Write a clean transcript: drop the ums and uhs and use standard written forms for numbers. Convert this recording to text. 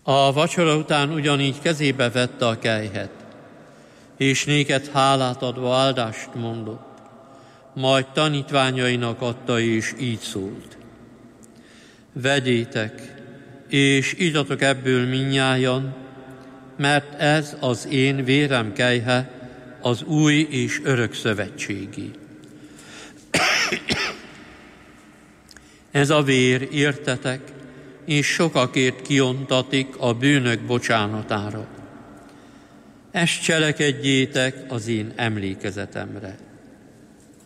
A vacsora után ugyanígy kezébe vette a kelyhet, és néked hálát adva áldást mondott, majd tanítványainak adta, és így szólt. Vegyétek, és igyatok ebből mindnyájan, mert ez az én vérem kelyhe, az új és örök szövetségi. Ez a vér értetek, és sokakért kiontatik a bűnök bocsánatára. Ezt cselekedjétek az én emlékezetemre.